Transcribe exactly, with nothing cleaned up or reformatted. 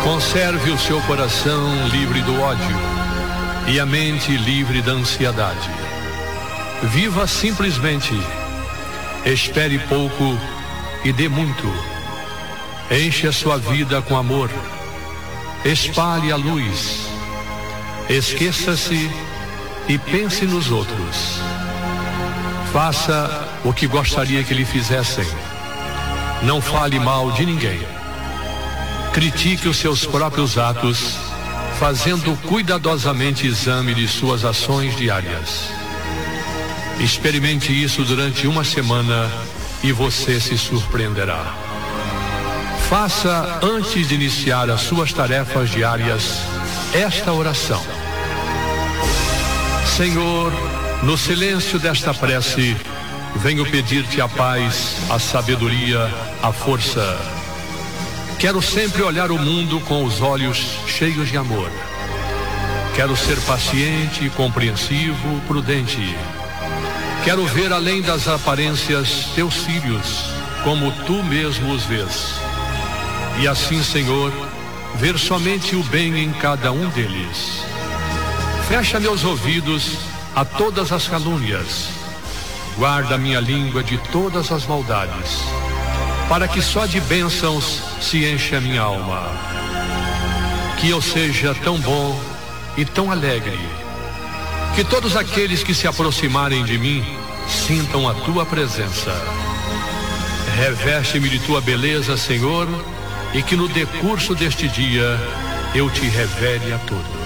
Conserve o seu coração livre do ódio e a mente livre da ansiedade. Viva simplesmente. Espere pouco e dê muito. Enche a sua vida com amor. Espalhe a luz. Esqueça-se e pense nos outros. Faça o que gostaria que lhe fizessem. Não fale mal de ninguém. Critique os seus próprios atos, fazendo cuidadosamente exame de suas ações diárias. Experimente isso durante uma semana e você se surpreenderá. Faça, antes de iniciar as suas tarefas diárias, esta oração. Senhor, no silêncio desta prece, venho pedir-te a paz, a sabedoria, a força. Quero sempre olhar o mundo com os olhos cheios de amor. Quero ser paciente, compreensivo, prudente. Quero ver além das aparências teus filhos, como tu mesmo os vês. E assim, Senhor, ver somente o bem em cada um deles. Fecha meus ouvidos a todas as calúnias. Guarda minha língua de todas as maldades, para que só de bênçãos se enche a minha alma. Que eu seja tão bom e tão alegre, que todos aqueles que se aproximarem de mim sintam a tua presença. Reveste-me de tua beleza, Senhor, e que no decurso deste dia eu te revele a todos.